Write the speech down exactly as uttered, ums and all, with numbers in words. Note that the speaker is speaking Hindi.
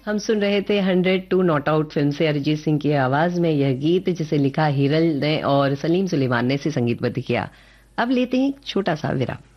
हम सुन रहे थे hundred to not out film से अरिजीत सिंह की आवाज में यह गीत, जिसे लिखा हिरल ने और सलीम सुलेमान ने इसे संगीतबद्ध किया। अब लेते हैं एक छोटा सा विराम।